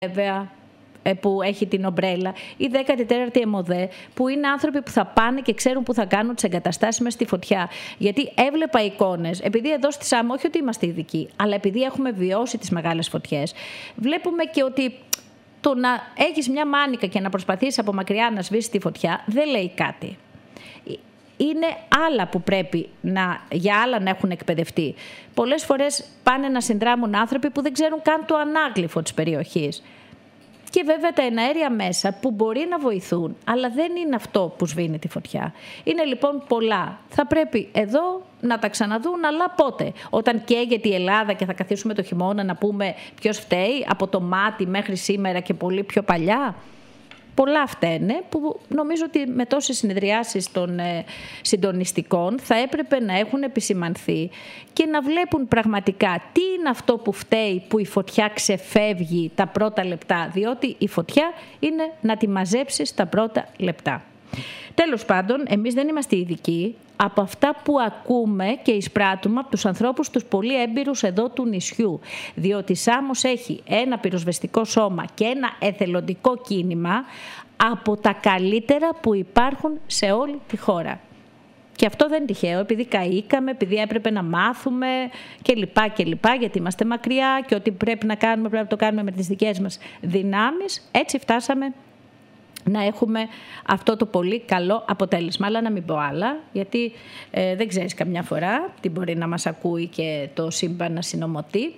βέβαια που έχει την ομπρέλα, η 14η ΕΜΟΔΕ, που είναι άνθρωποι που θα πάνε και ξέρουν που θα κάνουν τις εγκαταστάσεις μέσα στη φωτιά. Γιατί έβλεπα εικόνες, επειδή εδώ στη Σάμο, όχι ότι είμαστε ειδικοί, αλλά επειδή έχουμε βιώσει τις μεγάλες φωτιές, βλέπουμε και ότι το να έχεις μια μάνικα και να προσπαθείς από μακριά να σβήσεις τη φωτιά δεν λέει κάτι. Είναι άλλα που πρέπει για άλλα να έχουν εκπαιδευτεί. Πολλές φορές πάνε να συνδράμουν άνθρωποι που δεν ξέρουν καν το ανάγλυφο της περιοχής. Και βέβαια τα εναέρια μέσα που μπορεί να βοηθούν, αλλά δεν είναι αυτό που σβήνει τη φωτιά. Είναι λοιπόν πολλά. Θα πρέπει εδώ να τα ξαναδούν, αλλά πότε? Όταν καίγεται η Ελλάδα και θα καθίσουμε το χειμώνα να πούμε ποιος φταίει, από το μάτι μέχρι σήμερα και πολύ πιο παλιά? Πολλά φταίνε, που νομίζω ότι με τόσες συνεδριάσεις των συντονιστικών θα έπρεπε να έχουν επισημανθεί και να βλέπουν πραγματικά τι είναι αυτό που φταίει που η φωτιά ξεφεύγει τα πρώτα λεπτά, διότι η φωτιά είναι να τη μαζέψεις τα πρώτα λεπτά. Τέλος πάντων, εμείς δεν είμαστε ειδικοί. Από αυτά που ακούμε και εισπράττουμε από τους ανθρώπους τους πολύ έμπειρους εδώ του νησιού, διότι η Σάμος έχει ένα πυροσβεστικό σώμα και ένα εθελοντικό κίνημα από τα καλύτερα που υπάρχουν σε όλη τη χώρα. Και αυτό δεν είναι τυχαίο, επειδή καήκαμε, επειδή έπρεπε να μάθουμε κλπ. Γιατί είμαστε μακριά και ό,τι πρέπει να κάνουμε πρέπει να το κάνουμε με τις δικές μας δυνάμεις. Έτσι φτάσαμε να έχουμε αυτό το πολύ καλό αποτέλεσμα. Αλλά να μην πω άλλα, γιατί δεν ξέρεις καμιά φορά τι μπορεί να μας ακούει και το σύμπαν να συνομωτεί.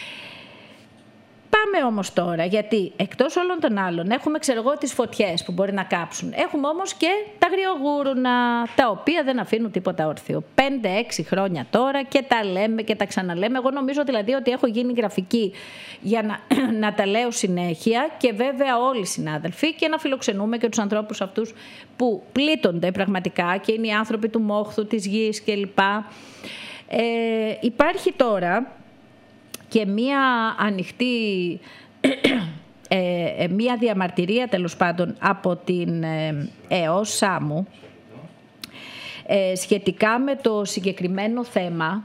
Πάμε όμως τώρα, γιατί εκτός όλων των άλλων έχουμε, τις φωτιές που μπορεί να κάψουν. Έχουμε όμως και τα αγριογούρουνα, τα οποία δεν αφήνουν τίποτα όρθιο. 5-6 χρόνια τώρα και τα λέμε και τα ξαναλέμε. Εγώ νομίζω δηλαδή ότι έχω γίνει γραφική για να τα λέω συνέχεια, και βέβαια όλοι οι συνάδελφοι, και να φιλοξενούμε και τους ανθρώπους αυτούς που πλήττονται πραγματικά και είναι οι άνθρωποι του μόχθου, της γης κλπ. Υπάρχει τώρα και μία ανοιχτή, μία διαμαρτυρία τέλος πάντων από την ΕΟΣ Σάμου σχετικά με το συγκεκριμένο θέμα,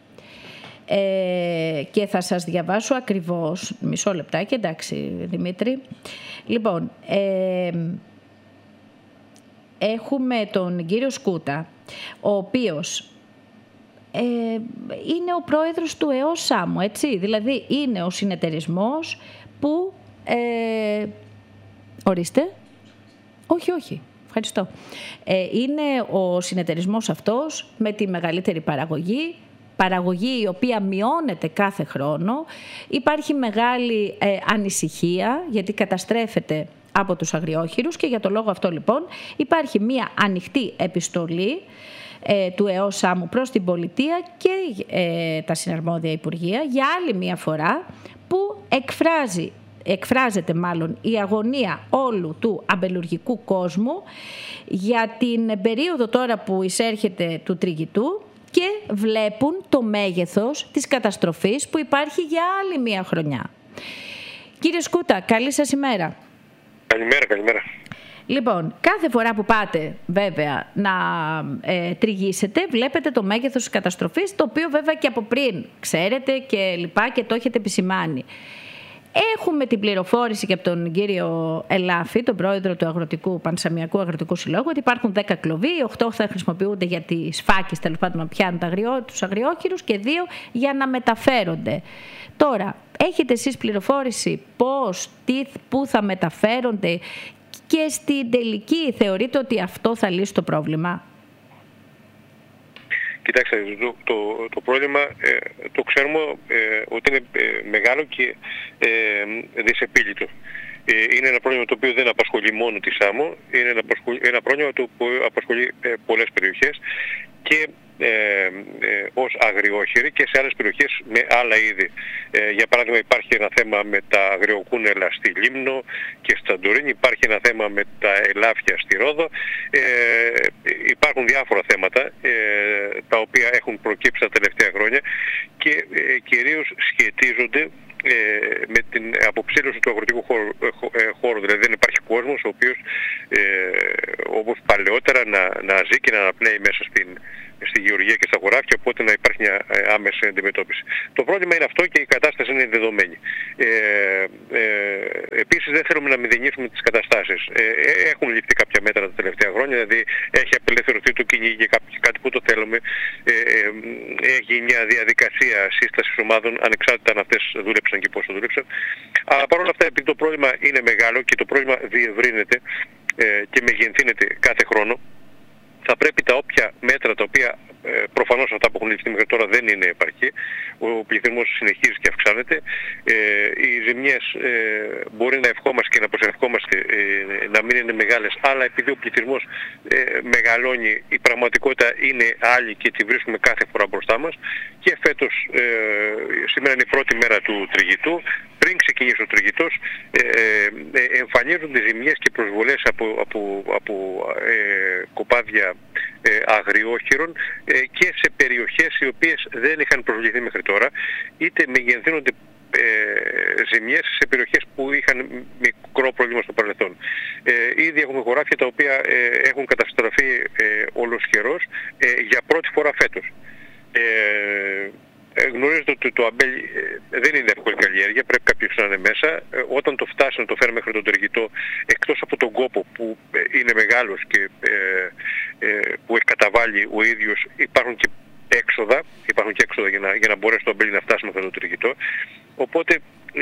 και θα σας διαβάσω ακριβώς, μισό λεπτάκι, εντάξει Δημήτρη. Λοιπόν, έχουμε τον κύριο Σκούτα, ο οποίος είναι ο πρόεδρος του ΕΟΣ Σάμου, έτσι, δηλαδή είναι ο συνεταιρισμός που ορίστε, όχι, ευχαριστώ, είναι ο συνεταιρισμός αυτός με τη μεγαλύτερη παραγωγή η οποία μειώνεται κάθε χρόνο. Υπάρχει μεγάλη ανησυχία γιατί καταστρέφεται από τους αγριόχειρους, και για το λόγο αυτό λοιπόν υπάρχει μία ανοιχτή επιστολή του ΕΟΣ Σάμου προς την πολιτεία και τα συναρμόδια υπουργεία για άλλη μία φορά, που εκφράζεται μάλλον η αγωνία όλου του αμπελουργικού κόσμου για την περίοδο τώρα που εισέρχεται του τριγητού, και βλέπουν το μέγεθος της καταστροφής που υπάρχει για άλλη μία χρονιά. Κύριε Σκούτα, καλή σας ημέρα. Καλημέρα. Λοιπόν, κάθε φορά που πάτε βέβαια να τριγύσετε, βλέπετε το μέγεθος της καταστροφής, το οποίο βέβαια και από πριν ξέρετε και λοιπά και το έχετε επισημάνει. Έχουμε την πληροφόρηση και από τον κύριο Ελάφη, τον πρόεδρο του Πανσαμιακού Αγροτικού Συλλόγου, ότι υπάρχουν 10 κλοβοί, 8 θα χρησιμοποιούνται για τις φάκες, τέλος πάντων να πιάνουν τους αγριόχειρους, και 2 για να μεταφέρονται. Τώρα, έχετε εσείς πληροφόρηση πώς, πού θα μεταφέρονται, και στην τελική θεωρείτε ότι αυτό θα λύσει το πρόβλημα? Κοιτάξτε, το πρόβλημα το ξέρουμε ότι είναι μεγάλο και δυσεπίλητο. Είναι ένα πρόβλημα το οποίο δεν απασχολεί μόνο τη Σάμο, είναι ένα πρόβλημα το οποίο απασχολεί πολλές περιοχές και ως αγριόχειροι και σε άλλες περιοχές με άλλα είδη. Για παράδειγμα, υπάρχει ένα θέμα με τα αγριοκούνελα στη Λίμνο και στη Σαντορίνη, υπάρχει ένα θέμα με τα ελάφια στη Ρόδο. Υπάρχουν διάφορα θέματα τα οποία έχουν προκύψει τα τελευταία χρόνια και κυρίως σχετίζονται με την αποψήλωση του αγροτικού χώρου. Δηλαδή δεν υπάρχει κόσμος ο οποίος όπως παλαιότερα να ζει και να αναπνέει μέσα στη γεωργία και στα χωράφια, οπότε να υπάρχει μια άμεση αντιμετώπιση. Το πρόβλημα είναι αυτό και η κατάσταση είναι δεδομένη. Επίσης δεν θέλουμε να μηδενίσουμε τις καταστάσεις. Έχουν ληφθεί κάποια μέτρα τα τελευταία χρόνια, δηλαδή έχει απελευθερωθεί το κυνήγι, κάτι που το θέλουμε. Έχει μια διαδικασία σύστασης ομάδων, ανεξάρτητα αν αυτές δούλεψαν και πόσο δούλεψαν. Αλλά παρόλα αυτά, επειδή το πρόβλημα είναι μεγάλο και το πρόβλημα διευρύνεται και μεγενθύνεται κάθε χρόνο, θα πρέπει τα όποια μέτρα τα οποία προφανώς αυτά που έχουν ληφθεί μέχρι τώρα δεν είναι επαρκή, ο πληθυσμός συνεχίζει και αυξάνεται, οι ζημιές μπορεί να ευχόμαστε και να προσευχόμαστε να μην είναι μεγάλες, αλλά επειδή ο πληθυσμός μεγαλώνει, η πραγματικότητα είναι άλλη και τη βρίσκουμε κάθε φορά μπροστά μας. Και φέτος, σήμερα είναι η πρώτη μέρα του τριγητού. Πριν ξεκινήσει ο τριγητός, εμφανίζονται ζημιές και προσβολές από κοπάδια αγριόχειρων και σε περιοχές οι οποίες δεν είχαν προσβληθεί μέχρι τώρα, είτε μεγενθύνονται ζημιές σε περιοχές που είχαν μικρό πρόβλημα στο παρελθόν. Ήδη έχουμε χωράφια τα οποία έχουν καταστραφεί ολοσχερός για πρώτη φορά φέτος. Γνωρίζετε ότι το αμπέλ δεν είναι εύκολη καλλιέργεια, πρέπει κάποιος να είναι μέσα. Όταν το φτάσει να το φέρει μέχρι τον τριγητό, εκτός από τον κόπο που είναι μεγάλος και που έχει καταβάλει ο ίδιος, υπάρχουν και έξοδα για να μπορέσει το αμπέλ να φτάσει μέχρι τον τριγητό. Οπότε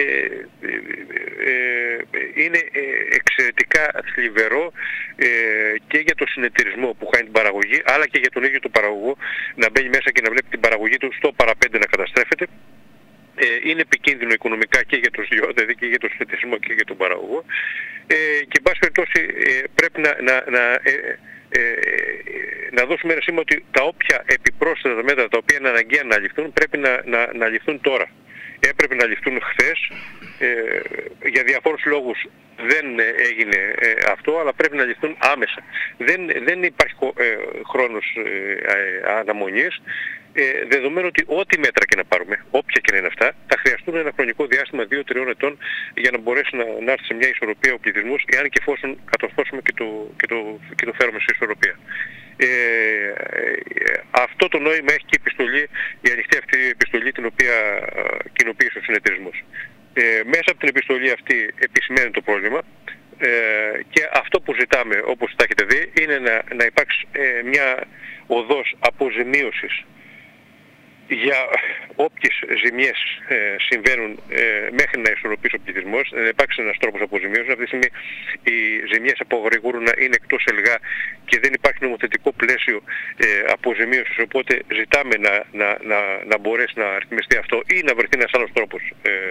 είναι εξαιρετικά θλιβερό και για το συνεταιρισμό που χάνει την παραγωγή, αλλά και για τον ίδιο τον παραγωγό να μπαίνει μέσα και να βλέπει την παραγωγή του στο παραπέντε να καταστρέφεται. Είναι επικίνδυνο οικονομικά και για τους δυο, δηλαδή και για τον συνεταιρισμό και για τον παραγωγό. Και εν πάση περιπτώσει πρέπει να δώσουμε ένα σήμα ότι τα όποια επιπρόσθετα μέτρα τα οποία είναι αναγκαία να ληφθούν πρέπει να ληφθούν τώρα. Έπρεπε να ληφθούν χθες, για διαφόρους λόγους δεν έγινε αυτό, αλλά πρέπει να ληφθούν άμεσα. Δεν υπάρχει χρόνος αναμονής, δεδομένου ότι ό,τι μέτρα και να πάρουμε, όποια και να είναι αυτά, θα χρειαστούν ένα χρονικό διάστημα 2-3 ετών για να μπορέσει να έρθει σε μια ισορροπία ο πληθυσμός, εάν και εφόσον κατορθώσουμε και το φέρουμε σε ισορροπία. Αυτό το νόημα έχει και η επιστολή, η ανοιχτή αυτή επιστολή την οποία κοινοποίησε ο συνεταιρισμός. Μέσα από την επιστολή αυτή επισημαίνει το πρόβλημα και αυτό που ζητάμε, όπως τα έχετε δει, είναι να υπάρξει μια οδός αποζημίωσης για όποιες ζημιές συμβαίνουν μέχρι να ισορροπήσει ο πληθυσμός, να υπάρξει ένας τρόπος αποζημίωσης. Αυτή τη στιγμή οι ζημιές από αγρηγούρουνα είναι εκτός ΕΛΓΑ και δεν υπάρχει νομοθετικό πλαίσιο αποζημίωσης, οπότε ζητάμε να μπορέσει να ρυθμιστεί αυτό ή να βρεθεί ένας άλλος τρόπος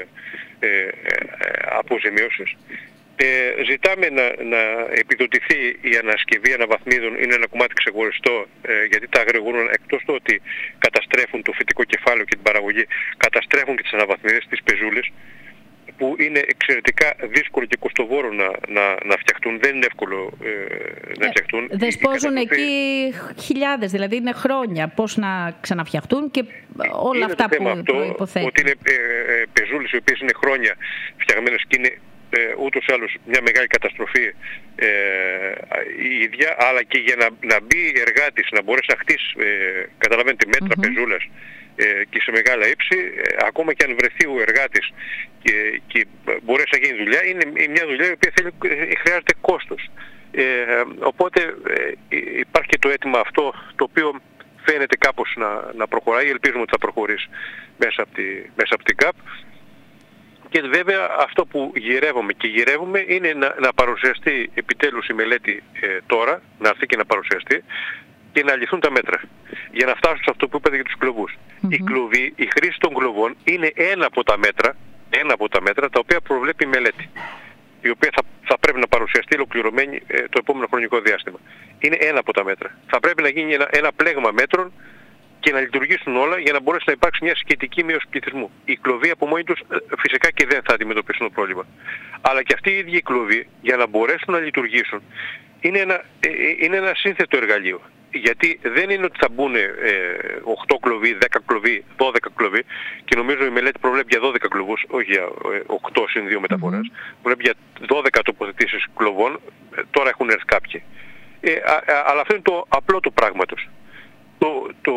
αποζημίωσης. Ζητάμε να επιδοτηθεί η ανασκευή αναβαθμίδων, είναι ένα κομμάτι ξεχωριστό, γιατί τα αγρηγούρουνα εκτός του ότι καταστρέφουν το φυτικό κεφάλαιο και την παραγωγή, καταστρέφουν και τις αναβαθμίδες, τις πεζούλες, που είναι εξαιρετικά δύσκολο και κοστοβόρο να φτιαχτούν. Δεν είναι εύκολο να φτιαχτούν. Δεσπόζουν εκεί χιλιάδες, δηλαδή είναι χρόνια πώς να ξαναφτιαχτούν και όλα είναι αυτά που προϋποθέτουν. Ότι είναι πεζούλες οι οποίες είναι χρόνια φτιαγμένες και είναι ούτως ή άλλως μια μεγάλη καταστροφή η ίδια, αλλά και για να μπει εργάτης, να μπορέσει να χτίσει, καταλαβαίνετε, μέτρα πεζούλας και σε μεγάλα ύψη, ακόμα και αν βρεθεί ο εργάτης και μπορέσει να γίνει δουλειά, είναι μια δουλειά η οποία χρειάζεται κόστος. Οπότε υπάρχει και το αίτημα αυτό, το οποίο φαίνεται κάπως να προχωράει, ελπίζουμε ότι θα προχωρήσει μέσα από την ΚΑΠ. Και βέβαια αυτό που γυρεύουμε είναι να παρουσιαστεί επιτέλους η μελέτη τώρα, να έρθει και να παρουσιαστεί και να λυθούν τα μέτρα. Για να φτάσουν σε αυτό που είπατε για τους κλωβούς. Η χρήση των κλωβών είναι ένα από τα μέτρα τα οποία προβλέπει η μελέτη, η οποία θα πρέπει να παρουσιαστεί ολοκληρωμένη το επόμενο χρονικό διάστημα. Είναι ένα από τα μέτρα. Θα πρέπει να γίνει ένα πλέγμα μέτρων και να λειτουργήσουν όλα για να μπορέσει να υπάρξει μια σχετική μείωση πληθυσμού. Οι κλωβοί από μόνοι τους φυσικά και δεν θα αντιμετωπίσουν το πρόβλημα. Αλλά και αυτοί οι ίδιοι οι κλωβοί, για να μπορέσουν να λειτουργήσουν, είναι ένα σύνθετο εργαλείο. Γιατί δεν είναι ότι θα μπουν 8 κλωβοί, 10 κλωβοί, 12 κλωβοί, και νομίζω η μελέτη προβλέπει για 12 κλωβούς, όχι για 8 συν 2 μεταφορές. Προβλέπει για 12 τοποθετήσεις κλωβών, τώρα έχουν έρθει κάποιοι. Αλλά αυτό είναι το απλό του πράγματος.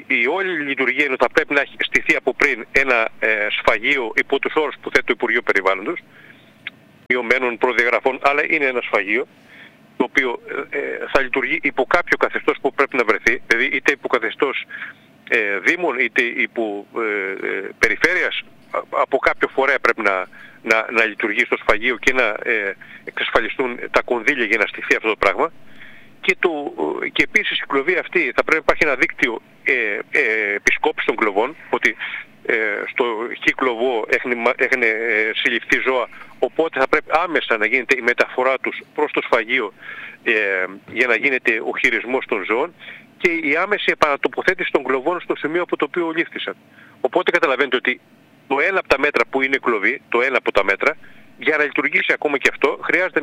η όλη λειτουργία είναι ότι θα πρέπει να έχει στηθεί από πριν ένα σφαγείο υπό τους όρους που θέτει το Υπουργείο Περιβάλλοντος, μειωμένων προδιαγραφών, αλλά είναι ένα σφαγείο, το οποίο θα λειτουργεί υπό κάποιο καθεστώς που πρέπει να βρεθεί, δηλαδή είτε υπό καθεστώς δήμων είτε υπό περιφέρειας, από κάποιο φορέα πρέπει να λειτουργεί στο σφαγείο και να εξασφαλιστούν τα κονδύλια για να στηθεί αυτό το πράγμα. Και επίσης η κλωβή αυτή θα πρέπει να υπάρχει ένα δίκτυο επισκόπησης των κλωβών, ότι στο χ κλωβό έχουν συλληφθεί ζώα, οπότε θα πρέπει άμεσα να γίνεται η μεταφορά τους προς το σφαγείο για να γίνεται ο χειρισμός των ζώων και η άμεση επανατοποθέτηση των κλωβών στο σημείο από το οποίο λήφθησαν. Οπότε καταλαβαίνετε ότι το ένα από τα μέτρα που είναι κλωβή, το ένα από τα μέτρα, για να λειτουργήσει ακόμα και αυτό, χρειάζεται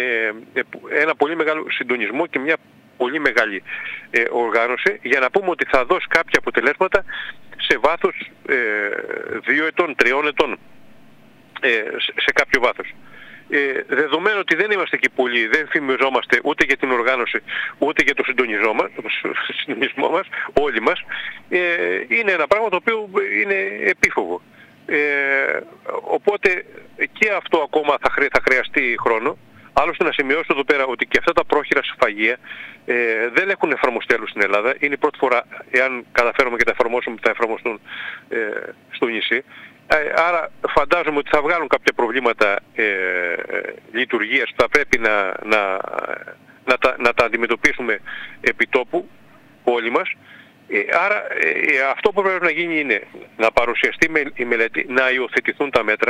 ένα πολύ μεγάλο συντονισμό και μια πολύ μεγάλη οργάνωση για να πούμε ότι θα δώσει κάποια αποτελέσματα σε βάθος 2 ετών, 3 ετών, σε κάποιο βάθος. Δεδομένου ότι δεν είμαστε και πολλοί, δεν φημιζόμαστε ούτε για την οργάνωση ούτε για το συντονισμό μας, όλοι μας, είναι ένα πράγμα το οποίο είναι επίφοβο. Οπότε και αυτό ακόμα θα χρειαστεί χρόνο. Άλλωστε να σημειώσω εδώ πέρα ότι και αυτά τα πρόχειρα σφαγεία δεν έχουν εφαρμοστεί άλλου στην Ελλάδα. Είναι η πρώτη φορά, εάν καταφέρουμε και τα εφαρμόσουμε, που θα εφαρμοστούν στο νησί. Άρα φαντάζομαι ότι θα βγάλουν κάποια προβλήματα λειτουργίας που θα πρέπει να τα αντιμετωπίσουμε επί τόπου όλοι μας. Άρα αυτό που πρέπει να γίνει είναι να παρουσιαστεί η μελέτη, να υιοθετηθούν τα μέτρα,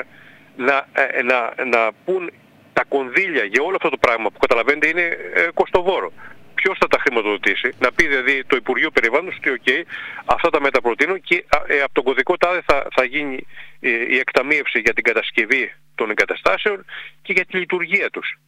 να πούν τα κονδύλια για όλο αυτό το πράγμα που καταλαβαίνετε είναι κοστοβόρο. Ποιος θα τα χρηματοδοτήσει, να πει δηλαδή το Υπουργείο Περιβάλλοντος ότι OK, αυτά τα μέτρα προτείνω και από τον κωδικό τάδε θα γίνει η εκταμείευση για την κατασκευή των εγκαταστάσεων και για τη λειτουργία τους.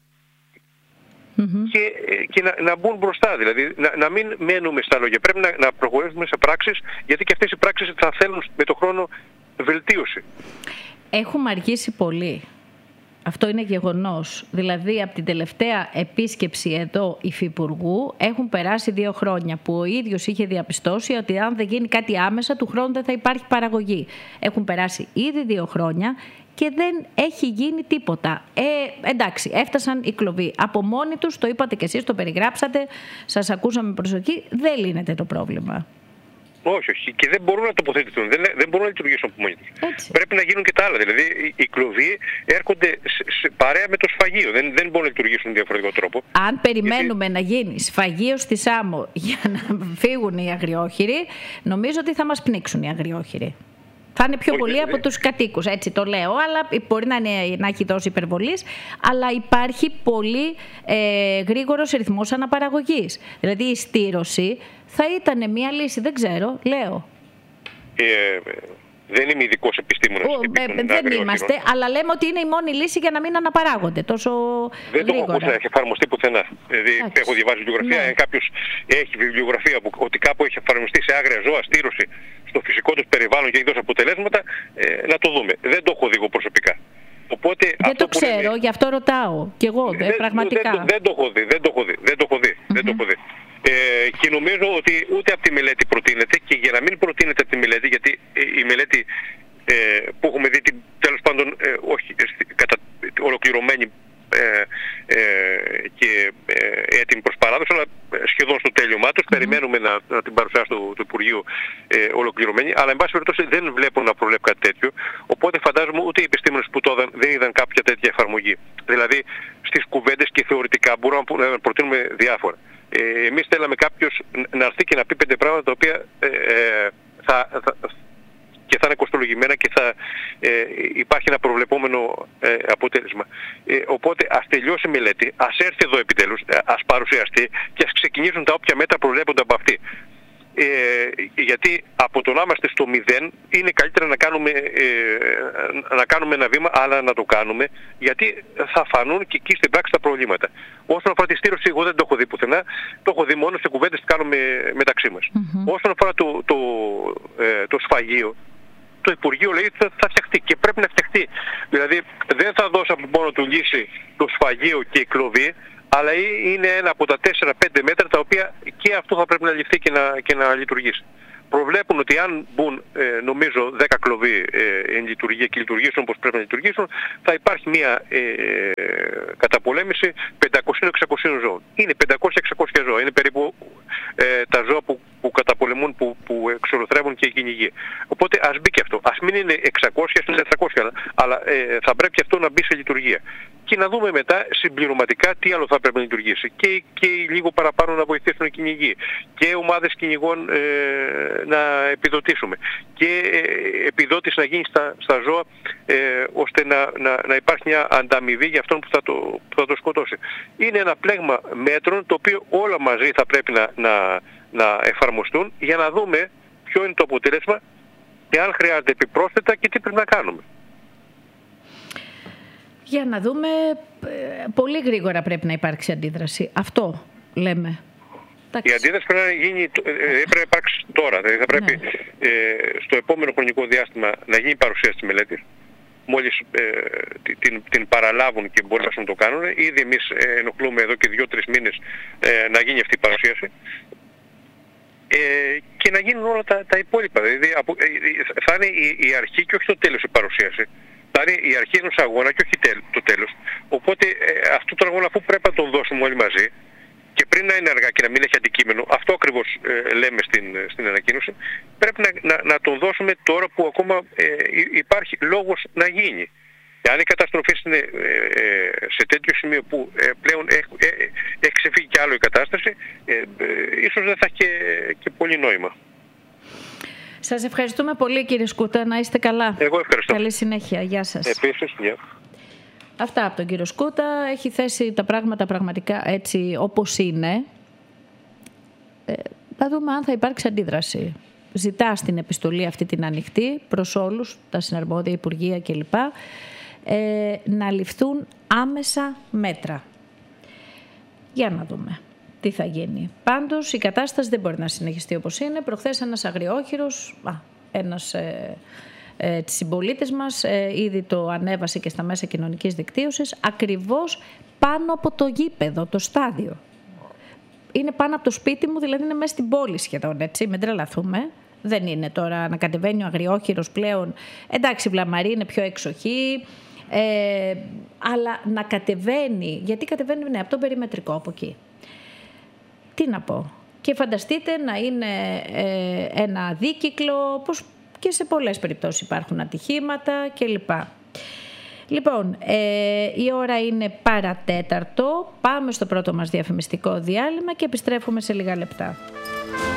Και να μπουν μπροστά, δηλαδή να μην μένουμε στα λόγια. Πρέπει να προχωρήσουμε σε πράξεις, γιατί και αυτές οι πράξεις θα θέλουν με το χρόνο βελτίωση. Έχουμε αργήσει πολύ. Αυτό είναι γεγονός. Δηλαδή από την τελευταία επίσκεψη εδώ υφυπουργού έχουν περάσει 2 χρόνια που ο ίδιος είχε διαπιστώσει ότι αν δεν γίνει κάτι άμεσα του χρόνου δεν θα υπάρχει παραγωγή. Έχουν περάσει ήδη 2 χρόνια και δεν έχει γίνει τίποτα. Εντάξει, έφτασαν οι κλωβοί. Από μόνοι τους, το είπατε και εσείς, το περιγράψατε, σας ακούσαμε με προσοχή, δεν λύνεται το πρόβλημα. Όχι. Και δεν μπορούν να τοποθετηθούν. Δεν μπορούν να λειτουργήσουν από μόνοι τους. Πρέπει να γίνουν και τα άλλα. Δηλαδή, οι κλωβοί έρχονται παρέα με το σφαγείο. Δεν μπορούν να λειτουργήσουν διαφορετικό τρόπο. Αν περιμένουμε να γίνει σφαγείο στη Σάμο για να φύγουν οι αγριόχειροι, νομίζω ότι θα μας πνίξουν οι αγριόχειροι. Θα είναι πιο πολύ από τους κατοίκους, έτσι το λέω, αλλά μπορεί να έχει δώσει υπερβολής, αλλά υπάρχει πολύ γρήγορος ρυθμός αναπαραγωγής. Δηλαδή η στήρωση θα ήταν μια λύση, δεν ξέρω, λέω. Δεν είμαι ειδικός επιστήμονας. Δεν είμαστε, αλλά λέμε ότι είναι η μόνη λύση για να μην αναπαράγονται τόσο δεν γρήγορα. Δεν το έχω ακούσει να έχει εφαρμοστεί πουθενά. Δηλαδή έχω διαβάσει βιβλιογραφία, αν κάποιος έχει βιβλιογραφία ότι κάπου έχει εφαρμοστεί σε άγρια ζώα στήρωση στο φυσικό τους περιβάλλον και έχει δώσει αποτελέσματα, να το δούμε. Δεν το έχω δει εγώ προσωπικά. Οπότε, δεν το ξέρω, γι' αυτό ρωτάω. Κι εγώ, πραγματικά. Δεν το έχω δει. Και νομίζω ότι ούτε από τη μελέτη προτείνεται, και για να μην προτείνεται από τη μελέτη, γιατί η μελέτη που έχουμε δει τέλος πάντων όχι κατά ολοκληρωμένη και έτοιμη προς παράδοση, αλλά σχεδόν στο τέλειωμά τους, περιμένουμε να την παρουσιάσει το Υπουργείο ολοκληρωμένη, αλλά εν πάση περιπτώσει δεν βλέπω να προβλέπει κάτι τέτοιο, οπότε φαντάζομαι ούτε οι επιστήμονες που το είδαν δεν είδαν κάποια τέτοια εφαρμογή. Δηλαδή στις κουβέντες και θεωρητικά μπορούμε να προτείνουμε διάφορα. Εμείς θέλαμε κάποιος να έρθει και να πει 5 πράγματα τα οποία και θα είναι κοστολογημένα και θα υπάρχει ένα προβλεπόμενο αποτέλεσμα. Οπότε ας τελειώσει η μελέτη, ας έρθει εδώ επιτέλους, ας παρουσιαστεί και ας ξεκινήσουν τα όποια μέτρα προβλέπονται από αυτή. Γιατί από το να είμαστε στο 0 είναι καλύτερα να κάνουμε ένα βήμα, αλλά να το κάνουμε, γιατί θα φανούν και εκεί στην πράξη τα προβλήματα. Όσον αφορά τη στήρωση, εγώ δεν το έχω δει πουθενά, το έχω δει μόνο σε κουβέντες που κάνουμε μεταξύ μας. Όσον αφορά το σφαγείο, το Υπουργείο λέει ότι θα φτιαχτεί και πρέπει να φτιαχτεί. Δηλαδή δεν θα δώσει από μόνο του λύση το σφαγείο και η κλωβή, αλλά είναι ένα από τα 4-5 μέτρα τα οποία και αυτό θα πρέπει να ληφθεί και να λειτουργήσει. προβλέπουν ότι αν μπουν, νομίζω, 10 κλοβοί εν λειτουργία και λειτουργήσουν όπως πρέπει να λειτουργήσουν, θα υπάρχει μια καταπολέμηση 500-600 ζώων. Είναι 500-600 ζώα. Είναι περίπου τα ζώα που καταπολεμούν, που εξολοθρεύουν και οι κυνηγοί. Οπότε ας μπει και αυτό. Ας μην είναι 600, ας μην είναι 400, αλλά θα πρέπει αυτό να μπει σε λειτουργία. Και να δούμε μετά συμπληρωματικά τι άλλο θα πρέπει να λειτουργήσει. Και λίγο παραπάνω να βοηθήσουν οι κυνηγοί. Και ομάδες κυνηγών να επιδοτήσουμε. Και επιδότηση να γίνει στα ζώα, ώστε να υπάρχει μια ανταμοιβή για αυτόν που θα το σκοτώσει. Είναι ένα πλέγμα μέτρων το οποίο όλα μαζί θα πρέπει να εφαρμοστούν για να δούμε ποιο είναι το αποτέλεσμα και αν χρειάζεται επιπρόσθετα και τι πρέπει να κάνουμε. Για να δούμε, πολύ γρήγορα πρέπει να υπάρξει αντίδραση. Αυτό λέμε. Η αντίδραση πρέπει να υπάρξει τώρα. Δηλαδή θα πρέπει στο επόμενο χρονικό διάστημα να γίνει παρουσίαση της μελέτης. Μόλις την παραλάβουν και μπορεί να το κάνουν. Ήδη εμείς ενοχλούμε εδώ και 2-3 μήνες να γίνει αυτή η παρουσίαση. Και να γίνουν όλα τα υπόλοιπα. Δηλαδή θα είναι η αρχή και όχι το τέλος η παρουσίαση. Θα είναι η αρχή ενός αγώνα και όχι το τέλος. Οπότε αυτό το αγώνα, αφού πρέπει να τον δώσουμε όλοι μαζί και πριν να είναι αργά και να μην έχει αντικείμενο, αυτό ακριβώς λέμε στην ανακοίνωση, πρέπει να τον δώσουμε τώρα που ακόμα υπάρχει λόγος να γίνει. Και αν η καταστροφή είναι σε τέτοιο σημείο που πλέον έχει ξεφύγει κι άλλο η κατάσταση, ίσως δεν θα έχει και πολύ νόημα. Σας ευχαριστούμε πολύ, κύριε Σκούτα. Να είστε καλά. Εγώ ευχαριστώ. Καλή συνέχεια. Γεια σας. Επίσης, γεια. Αυτά από τον κύριο Σκούτα. Έχει θέσει τα πράγματα πραγματικά έτσι όπως είναι. Θα δούμε αν θα υπάρξει αντίδραση. Ζητά στην επιστολή αυτή την ανοιχτή προς όλους, τα συναρμόδια υπουργεία κλπ. Να ληφθούν άμεσα μέτρα. Για να δούμε τι θα γίνει. Πάντως η κατάσταση δεν μπορεί να συνεχιστεί όπως είναι. Προχθές ένας αγριόχειρος, ένας συμπολίτης μας, ήδη το ανέβασε και στα μέσα κοινωνικής δικτύωσης, ακριβώς πάνω από το γήπεδο, το στάδιο. Είναι πάνω από το σπίτι μου, δηλαδή είναι μέσα στην πόλη σχεδόν, έτσι, μην τρελαθούμε. Δεν είναι τώρα να κατεβαίνει ο αγριόχειρος πλέον. Εντάξει, Βλαμαρή είναι πιο εξοχή, αλλά να κατεβαίνει, γιατί κατεβαίνει από τον περιμετρικό από εκεί. Τι να πω. Και φανταστείτε να είναι ένα δίκυκλο, πως και σε πολλές περιπτώσεις υπάρχουν ατυχήματα κλπ. Λοιπόν, η ώρα είναι παρατέταρτο. Πάμε στο πρώτο μας διαφημιστικό διάλειμμα και επιστρέφουμε σε λίγα λεπτά.